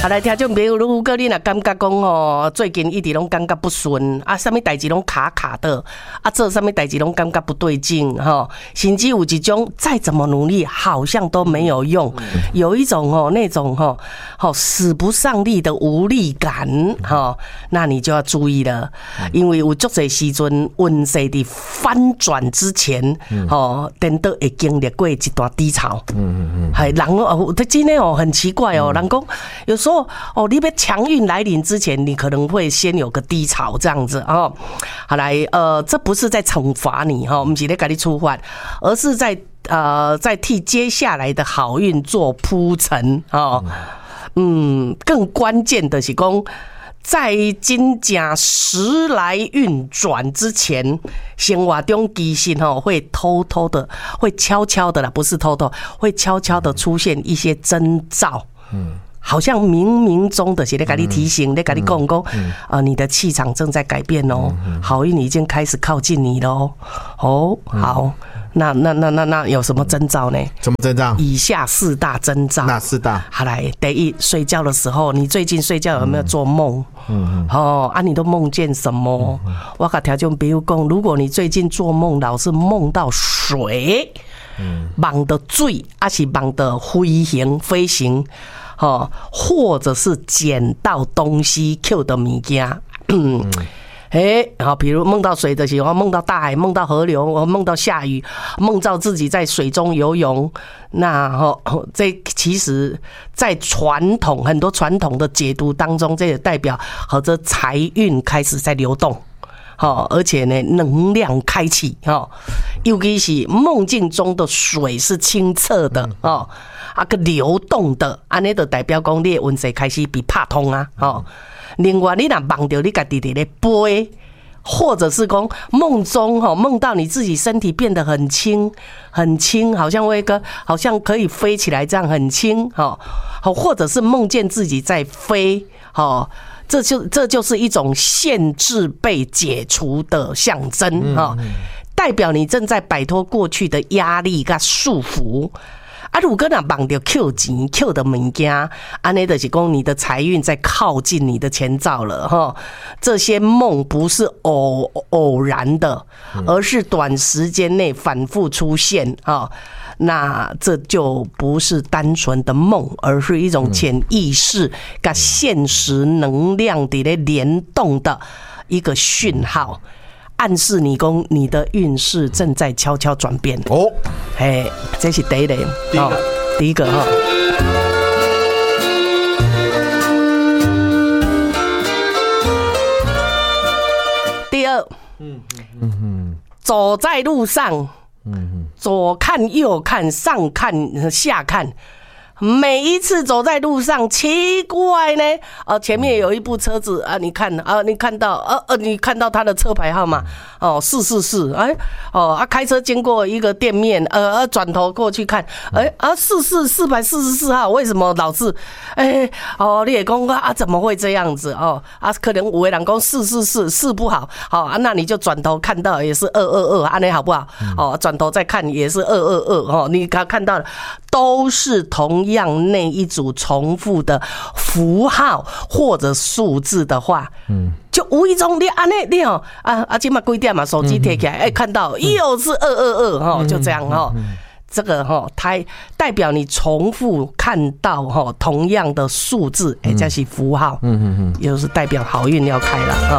来听众朋友，如果你若感觉讲哦，最近一直拢感觉不顺啊，什么代志拢卡卡的啊，做什么代志拢感觉不对劲哈，甚至有一种再怎么努力，好像都没有用，有一种哦那种使不上力的无力感哈，那你就要注意了，因为有足侪时阵运势伫翻转之前，颠倒会经历过一段低潮，还人哦，他今天哦很奇怪哦，人讲有时候哦，你要强运来临之前，你可能会先有个低潮这样子哦。好来，这不是在惩罚你哈，我们是在给你处罚，而是在替接下来的好运做铺陈哦。更关键的是讲，在真正时来运转之前，生活中其实会偷偷的，会悄悄的啦，不是偷偷，会悄悄的出现一些征兆。好像冥冥中的是在给你提醒，在给你讲你的气场正在改变哦，好运已经开始靠近你了哦。哦，好，那有什么征兆呢？ 什么征兆？以下4大征兆。 哪4大？ 好来，第一，睡觉的时候，你最近睡觉有没有做梦？你都梦见什么？我跟听众朋友讲，如果你最近做梦老是梦到水，梦到水，还是梦到飞行。或者是捡到东西 Q 的物件，比如梦到水的时候，梦到大海，梦到河流，梦到下雨，梦到自己在水中游泳，那这其实，在很多传统的解读当中，这也代表和这财运开始在流动。而且呢，能量开启，尤其是梦境中的水是清澈的，流动的，安尼就代表讲你的运势开始被拍通啊，另外，你若梦到你家己伫咧飞，或者是讲梦中梦到你自己身体变得很轻，很轻，好像可以飞起来，这样很轻，或者是梦见自己在飞，这就是一种限制被解除的象征，代表你正在摆脱过去的压力跟束缚。如果若梦到捡钱、捡的物件，安尼就是讲你的财运在靠近你的前兆了哈。这些梦不是偶然的，而是短时间内反复出现啊。那这就不是单纯的梦，而是一种潜意识跟现实能量的联动的一个讯号。暗示你讲你的运势正在悄悄转变哦，嘿，这是第一类，第一个哈。第二，走在路上，左看右看，上看下看。每一次走在路上，奇怪呢，前面有一部车子啊，你看到他的车牌号码444，开车经过一个店面，转头过去看444号，为什么老是你也讲怎么会这样子可能有的人讲444不好，那你就转头看到也是222，安尼好不好？转头再看也是222，你看到的都是同样那一组重复的符号或者数字的话，就无意中你安尼你今嘛几点嘛，手机贴起来，看到又是222，就这样这个它代表你重复看到同样的数字，这是符号，也就是代表好运要开了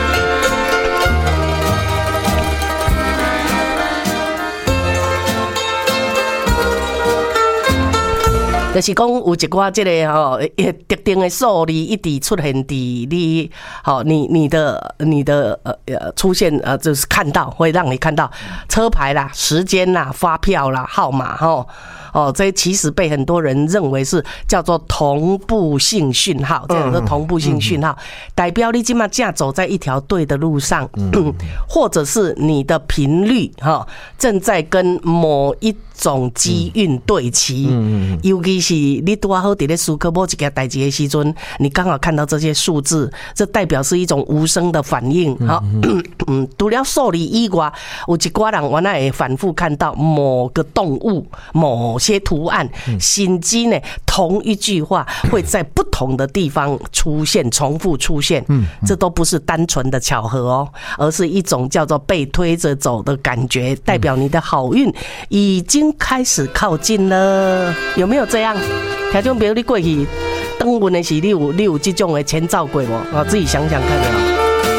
就是讲有一寡这个特定的数字一直出现在你的出现就是看到，会让你看到车牌啦、时间啦、发票啦、号码这其实被很多人认为是叫做同步性讯号，这样的同步性讯号代表你现在正走在一条对的路上，或者是你的频率正在跟某一种机运对齐，尤其是你拄好在思考某一件代志的时阵，你刚好看到这些数字，这代表是一种无声的反应。除了数字以外，有一寡人原来会反复看到某个动物、某切图案，心机呢，同一句话会在不同的地方出现，重复出现，这都不是单纯的巧合哦，而是一种叫做被推着走的感觉，代表你的好运已经开始靠近了，有没有这样？听众朋友，你过去登运的时，你有这种的前兆过无？啊，自己想想看啊。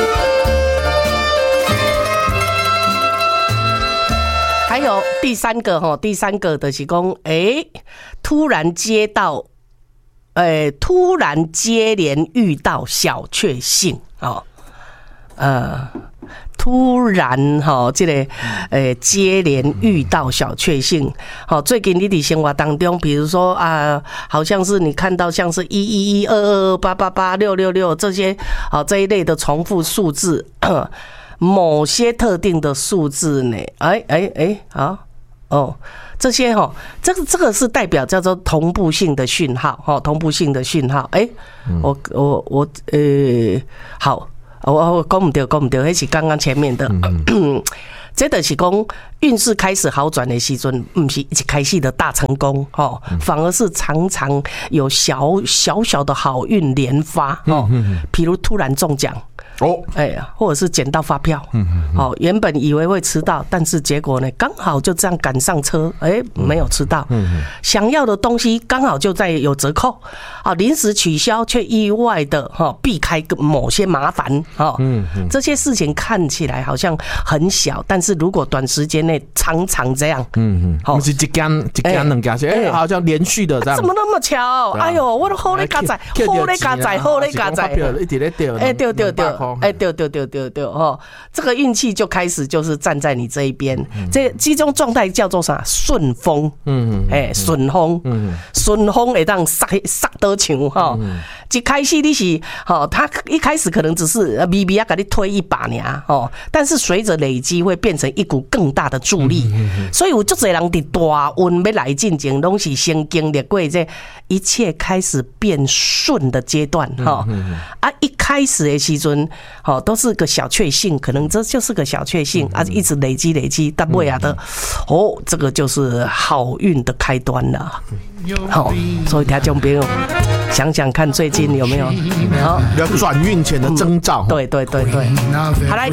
还有第三个就是讲，突然接连遇到小确幸哦，突然这个接连遇到小确幸，最近你的生活当中，比如说啊，好像是你看到像是111、222、888、666这些这一类的重复数字。某些特定的数字呢，这些这个是代表叫做同步性的讯号，同步性的讯号。好，我讲不对，那是刚刚前面的。这就是讲运势开始好转的时阵，不是一开始的大成功，反而是常常有小小的好运连发，譬如突然中奖。或者是捡到发票，原本以为会迟到，但是结果呢，刚好就这样赶上车，没有迟到，想要的东西刚好就在有折扣，临时取消却意外的避开某些麻烦，这些事情看起来好像很小，但是如果短时间内常常这样， 不是一件两件，好像连续的这样， 怎么那么巧？哎呦，我都好嘞嘎仔，好嘞嘎仔，好嘞嘎仔，对。对这个运气就开始就是站在你这一边，这种状态叫做啥？顺风，顺风会让杀得球哈。一开始你是他一开始可能只是微微给你推一把呀，但是随着累积会变成一股更大的助力，所以有足侪人伫大运要来进前，拢是先经历过这一切开始变顺的阶段一开始的时阵都是个小确幸，可能这就是个小确幸一直累积，到尾的这个就是好运的开端了。所以听众朋友想想看，最近有没有要转运前的征兆？ 对，好来。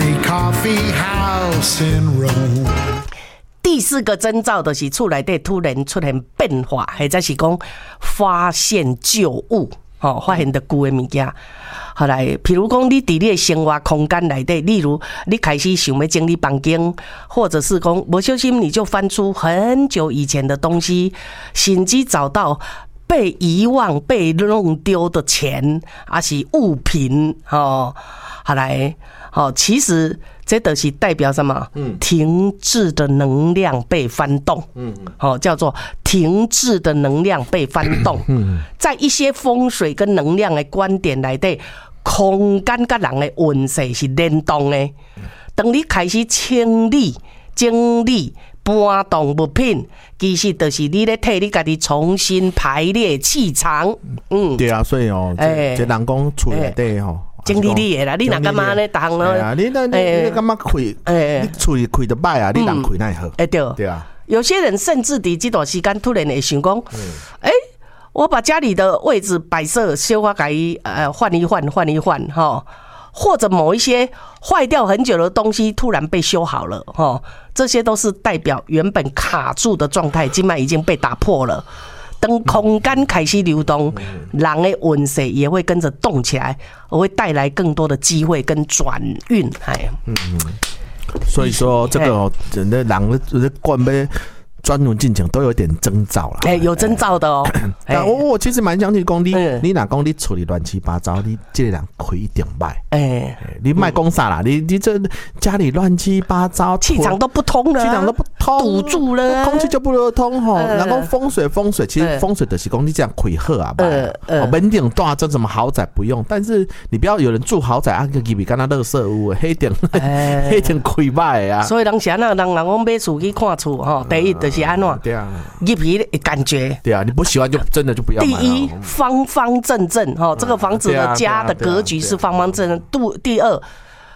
第四个征兆就是厝内底突然出现变化，或者是讲发现旧物，发现的旧的物件。后来，譬如讲你伫你的生活空间内底，例如你开始想要整理房间，或者是讲不小心你就翻出很久以前的东西，甚至找到被遗忘、被弄丢的钱，还是物品，后来，其实这都是代表什么？停滞的能量被翻动，叫做停滞的能量被翻动。在一些风水跟能量的观点来底，空间跟人的运势是联动的。当你开始清理、整理、搬动物品，其实就是你咧替你家己重新排列气场。 对啊，所以这人讲厝内底整理你的啦，你哪干嘛呢？当了， 你干嘛开？你厝开得歹啊，你人开哪好？ 对啊。有些人甚至伫这段时间突然会想讲，我把家里的位置摆设修改换一换或者某一些坏掉很久的东西突然被修好了这些都是代表原本卡住的状态，今晚已经被打破了。当空间开始流动，人的运势也会跟着动起来，而会带来更多的机会跟转运。 所以说这个人的惯被专门进前都有点征兆啦， 有征兆的哦。 我其实蛮相信讲你哪讲你处理乱七八糟，你这个人开一点歹。你卖讲啥啦？你这家里乱七八糟， 气场都不通了，堵住了， 空气就不流通吼。然后风水，其实风水就是讲你这样开好啊，门顶大这什么豪宅不用，但是你不要有人住豪宅个入面敢那垃圾屋，黑点开歹啊。 所以人想那人讲买厝去看厝第一就是安怎？ 对啊， 入去的感觉。 对啊，你不喜欢就真的就不要买。 第一，方方正正这个房子的家的格局是方方正正。第二，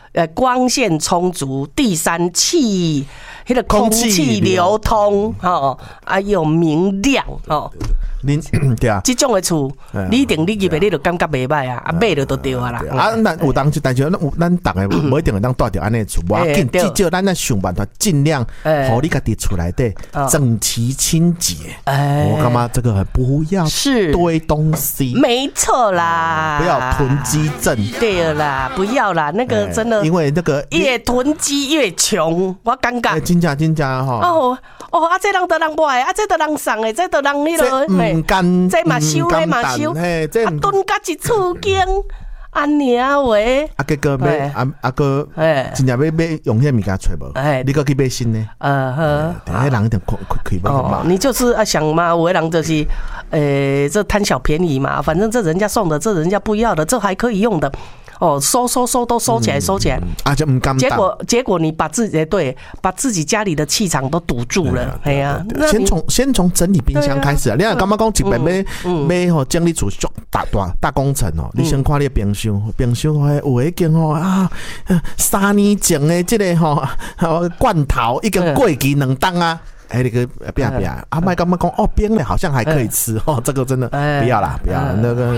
光线充足，第三气那个空气流通，又明亮哦。 对啊， 这种的厝，你一定你入去你就感觉袂歹啊，买了就对啊啦。 咱有当时，但是咱逐个无一定会当住着安尼厝，无要紧，至少咱在想办法尽量，互你家己厝内底整齐清洁。我干嘛这个很不要堆东西？ 没错啦， 不要囤积症。 对啦，不要啦，那个真的， 因为那个越囤积越穷，我感觉。 真假哈。 啊，这人得人买，啊，这得人送的，这得人迄落。 唔甘， 这嘛收，迄嘛收，蹲甲一厝间，安尼啊喂， 结果要个真正要用迄物件找无，你搁去买新的，迄人一定亏不你就是想嘛，有的人就是，这贪小便宜嘛，反正这人家送的，这人家不要的，这还可以用的。收都收起来，收起来啊，就唔甘。 结果你把自己家里的气场都堵住了，哎呀。 先从整理冰箱开始啊！你若感觉讲一边要吼整理厝大工程哦，你先看你冰箱有迄间3年前的这个罐头已经过期2冬啊。那个不要啊！麦刚刚讲冰了好像还可以吃这个真的不要啦，不要那个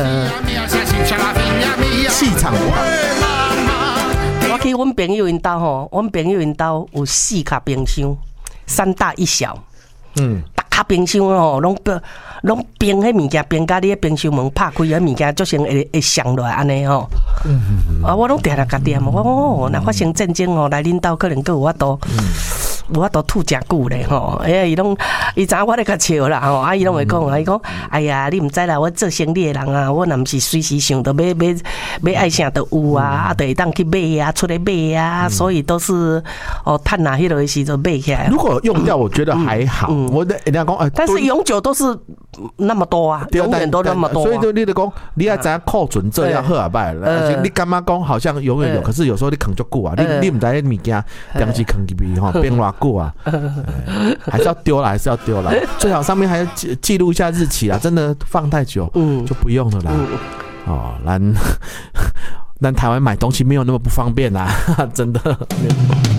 气场不好。 我去阮朋友因家吼，阮朋友因家有4卡冰箱，3大1小，大卡冰箱吼，拢冰迄物件冰甲你冰箱门拍开，迄物件足先会响落来安尼吼。我拢定定甲点，我若发生战争吼，来恁家可能够有法度。有法度吐真久咧吼，伊知影我咧甲笑啦吼，伊拢会讲，伊讲，哎呀，你毋知啦，我做生意的人啊，我若毋是随时想到要爱啥都有啊，就会当去买啊，出来买啊，所以都是趁哪迄个时阵买起来。 如果用掉，我觉得还好。我的人家讲， 但是永久都是那么多啊，永远都那么多。 所以就你就讲，你要知影扣准这要好啊歹，你干嘛讲好像永远有，可是有时候你啃足久啊，你毋知迄物件当时啃入去吼变偌久啊，还是要丢了，最好上面还要记录一下日期啊，真的放太久，就不用了啦。咱台湾买东西没有那么不方便啦，真的。